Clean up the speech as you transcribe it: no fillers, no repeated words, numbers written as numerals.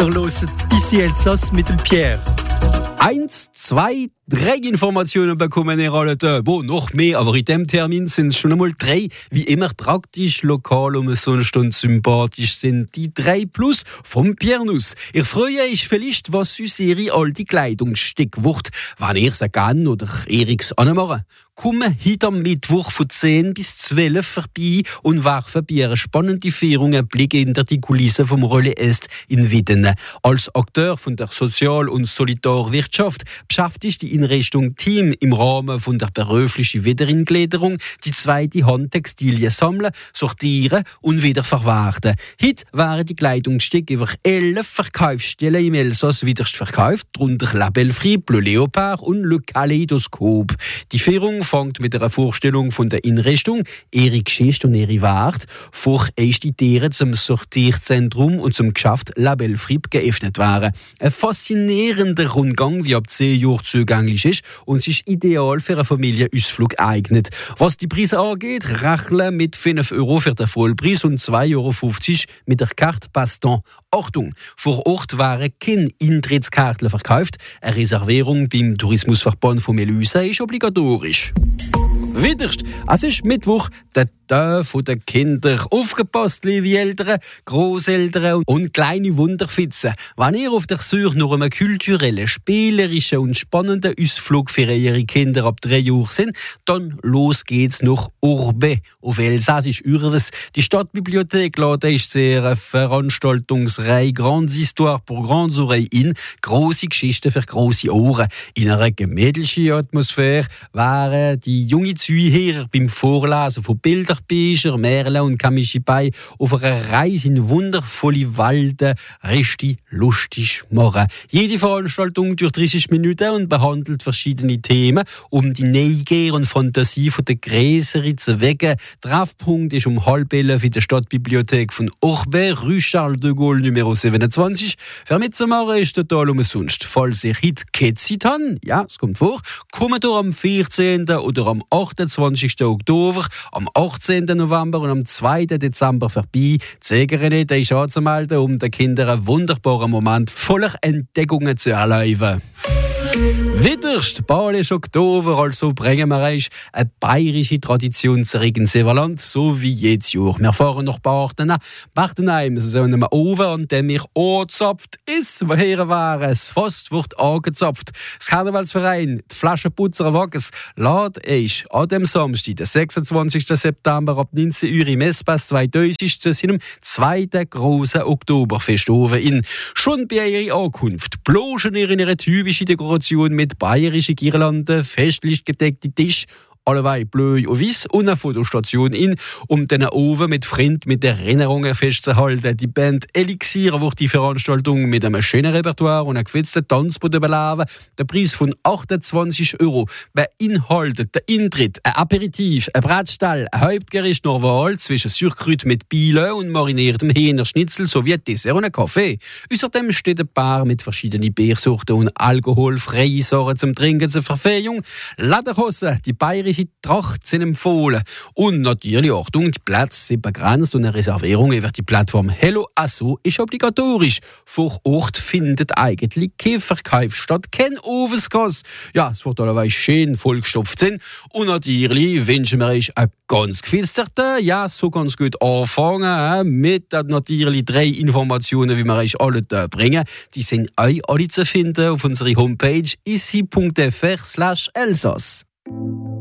Ihr hört «Ici Elsass» mit dem Pierre. 1, 2, 3 Informationen bekommen ihr alle da. Noch mehr, aber in diesem Termin sind es schon einmal 3. Wie immer praktisch, lokal und sonst und sympathisch sind die 3 plus vom Piernus. Ihr freut euch vielleicht, was uns ihre alte Kleidungsstück wird, wenn ihr sie gerne oder Eriks anmachen. Kommen heute am Mittwoch von 10 bis 12 vorbei und werfen bei einer spannenden Führung einen Blick hinter die Kulissen vom Relais Est in Wittene. Als Akteur von der Sozial- und Solidarwirtschaft beschäftigt die Einrichtung Team im Rahmen von der beruflichen Wiederinkleiderung die zweite Hand Textilien sammeln, sortieren und wieder verwerten. Heute werden die Kleidungsstücke über 11 Verkaufsstellen im Elsass wieder verkauft, darunter Labelfree, Bleu Leopard und Le Kaleidoskop. Die Führung fängt mit einer Vorstellung von der Einrichtung, ihre Geschichte und ihre Werte, vor erste Tiere zum Sortierzentrum und zum Geschäft Labelfree geöffnet werden. Ein faszinierender Rundgang, wie ab 10 Jahren zugänglich ist und sich ideal für einen Familienausflug eignet. Was die Preise angeht, rechnen mit 5 € für den Vollpreis und 2,50 € mit der Karte Paston. Achtung, vor Ort waren keine Eintrittskarten verkauft. Eine Reservierung beim Tourismusverband von Melüsa ist obligatorisch. Wiederst, es ist Mittwoch, der Tag der Kinder. Aufgepasst, liebe Eltern, Grosseltern und kleine Wunderfitzen. Wenn ihr auf der Suche nach einem kulturellen, spielerischen und spannenden Ausflug für eure Kinder ab 3 Jahren sind, dann los geht's nach Orbe, auf Elsassisch Urves. Die Stadtbibliothek lädt euch zu einer Veranstaltungsreihe Grandes Histoires pour Grandes Oreilles in, grosse Geschichten für grosse Ohren. In einer gemütlichen Atmosphäre waren die jungen Zuhörer beim Vorlesen von Bilderbüchern, Märchen und Kamischibai auf einer Reise in wundervolle Welten richtig lustig machen. Jede Veranstaltung durch 30 Minuten und behandelt verschiedene Themen, um die Neugier und Fantasie der Gräser zu wecken. Treffpunkt ist um 10:30 in der Stadtbibliothek von Orbe, Rue Charles de Gaulle Numero 27. Für mitzumachen ist total umsonst. Falls ihr heute keine Zeit habt, ja, es kommt vor, kommt ihr am 14. oder am 28. Oktober, am 18. November und am 2. Dezember vorbei. Zögere nicht, euch anzumelden, um den Kindern einen wunderbaren Moment voller Entdeckungen zu erleben. Wiederst, bald ist Oktober, also bringen wir euch eine bayerische Tradition zu Regenseverland, so wie jedes Jahr. Wir fahren nach Bartenheim, so einem Ofen, an dem mich angezapft ist, woher war es? Fast wird angezapft. Das Karnevalsverein, die Flaschenputzer Wagens, lädt euch an dem Samstag, den 26. September ab 19 Uhr im Espace 2000 zu seinem zweiten grossen Oktoberfestofen in. Schon bei ihrer Ankunft bloschen ihr in ihre typische Dekoration mit bayerischen Girlanden, festlich gedeckte Tisch, alleweil bleu und weiß und eine Fotostation in, um den Ofen mit Freunden mit Erinnerungen festzuhalten. Die Band Elixir wird die Veranstaltung mit einem schönen Repertoire und einem gewitzten Tanzboden beleben. Der Preis von 28 € beinhaltet den Eintritt, ein Aperitif, ein Bratstall, ein Hauptgericht nach Wahl zwischen Surkrüt mit Biele und mariniertem Hähnerschnitzel sowie ein Dessert und ein Kaffee. Außerdem steht ein Bar mit verschiedenen Biersorten und alkoholfreie Sachen zum Trinken zur Verfehung. Lederhosen, die bayerische Tracht sind empfohlen. Und natürlich, Achtung, die Plätze sind begrenzt und eine Reservierung über die Plattform Hello Asso ist obligatorisch. Vor Ort findet eigentlich kein Verkauf statt, kein Ofenskass. Ja, es wird allerweil schön vollgestopft sein. Und natürlich wünschen wir euch einen ganz gefilsterten, ja, so ganz gut anfangen mit natürlich 3 Informationen, wie wir euch alle da bringen. Die sind euch alle zu finden auf unserer Homepage ici.fr/Elsass.